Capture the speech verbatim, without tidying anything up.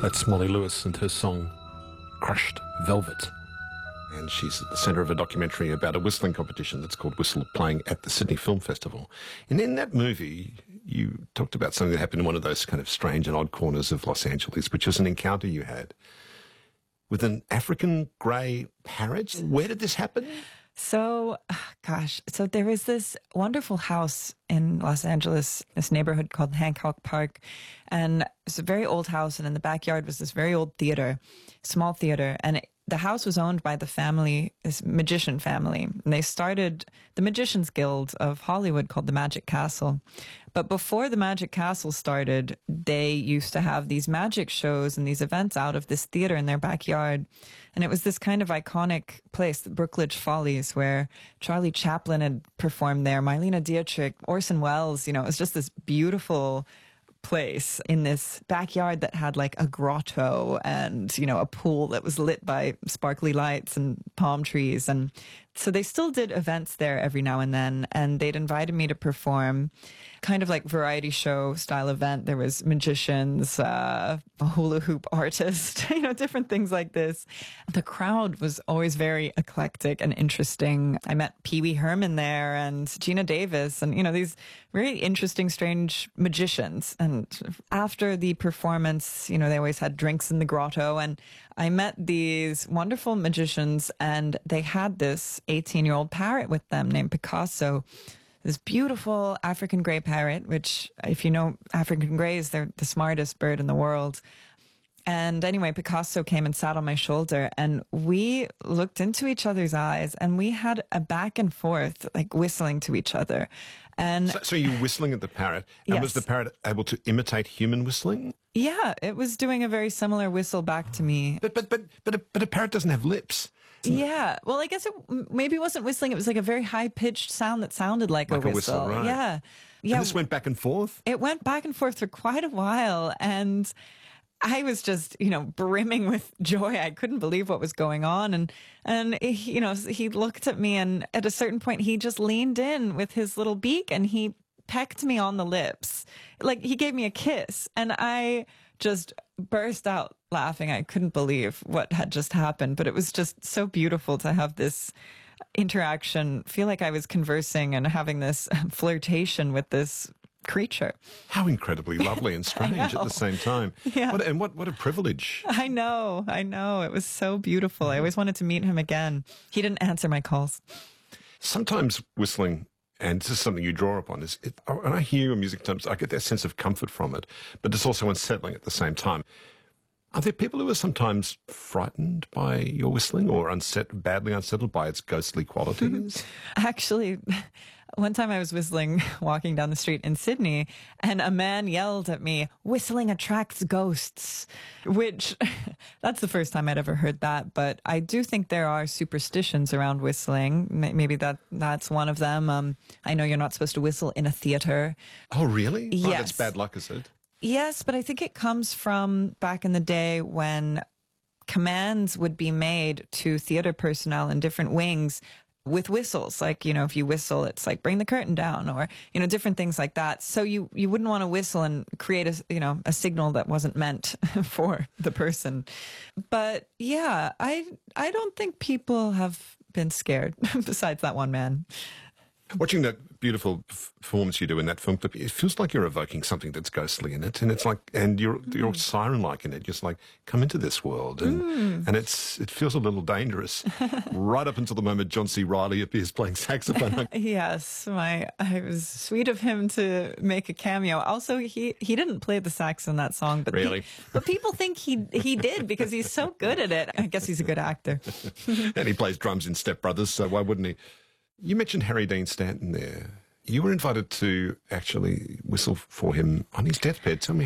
That's Molly Lewis and her song Crushed Velvet. And she's at the centre of a documentary about a whistling competition that's called Whistle, playing at the Sydney Film Festival. And in that movie, you talked about something that happened in one of those kind of strange and odd corners of Los Angeles, which was an encounter you had with an African grey parrot. Where did this happen? So, gosh, so there was this wonderful house in Los Angeles, this neighborhood called Hancock Park. And it's a very old house. And in the backyard was this very old theater, small theater. And it, the house was owned by the family, this magician family. And they started the Magicians Guild of Hollywood called the Magic Castle. But before the Magic Castle started, they used to have these magic shows and these events out of this theater in their backyard. And it was this kind of iconic place, the Brookledge Follies, where Charlie Chaplin had performed there, Marlene Dietrich, Orson Welles. You know, it was just this beautiful place in this backyard that had like a grotto and, you know, a pool that was lit by sparkly lights and palm trees. And so they still did events there every now and then, and they'd invited me to perform kind of like variety show style event. There was magicians, uh, a hula hoop artist, you know, different things like this. The crowd was always very eclectic and interesting. I met Pee Wee Herman there and Gina Davis and, you know, these very interesting, strange magicians. And after the performance, you know, they always had drinks in the grotto, and I met these wonderful magicians, and they had this eighteen-year-old parrot with them named Picasso, this beautiful African gray parrot, which, if you know African grays, they're the smartest bird in the world. And anyway, Picasso came and sat on my shoulder, and we looked into each other's eyes, and we had a back and forth, like whistling to each other. And so, so you were whistling at the parrot, and yes. Was the parrot able to imitate human whistling? Yeah, it was doing a very similar whistle back to me. But but but but a, but a parrot doesn't have lips. Yeah, well, I guess it maybe wasn't whistling. It was like a very high-pitched sound that sounded like, like a, a whistle. whistle, right? Yeah, yeah. And this went back and forth? It went back and forth for quite a while, and I was just, you know, brimming with joy. I couldn't believe what was going on. And, and he, you know, he looked at me, and at a certain point, he just leaned in with his little beak and he pecked me on the lips. Like, he gave me a kiss, and I just burst out laughing. I couldn't believe what had just happened, but it was just so beautiful to have this interaction, feel like I was conversing and having this flirtation with this creature. How incredibly lovely and strange at the same time. Yeah. What, and what, what a privilege. I know, I know. It was so beautiful. I always wanted to meet him again. He didn't answer my calls. Sometimes whistling, and this is something you draw upon, is it, when I hear your music, sometimes I get that sense of comfort from it, but it's also unsettling at the same time. Are there people who are sometimes frightened by your whistling or unset, badly unsettled by its ghostly qualities? Actually, one time I was whistling, walking down the street in Sydney, and a man yelled at me, "Whistling attracts ghosts," which that's the first time I'd ever heard that. But I do think there are superstitions around whistling. Maybe that that's one of them. Um, I know you're not supposed to whistle in a theater. Oh, really? Yes. Oh, that's bad luck, is it? Yes, but I think it comes from back in the day when commands would be made to theater personnel in different wings with whistles. Like, you know, if you whistle, it's like, bring the curtain down, or, you know, different things like that. So you, you wouldn't want to whistle and create a, you know, a signal that wasn't meant for the person. But yeah, I, I don't think people have been scared besides that one man. Watching that beautiful performance you do in that film clip, it feels like you're evoking something that's ghostly in it, and it's like, and you're mm. you're siren-like in it, just like, come into this world, and mm. and it's it feels a little dangerous, right up until the moment John C. Reilly appears playing saxophone. Yes, my it was sweet of him to make a cameo. Also, he he didn't play the sax in that song, but really, he, but people think he he did because he's so good at it. I guess he's a good actor. And he plays drums in Step Brothers, so why wouldn't he? You mentioned Harry Dean Stanton there. You were invited to actually whistle for him on his deathbed. Tell me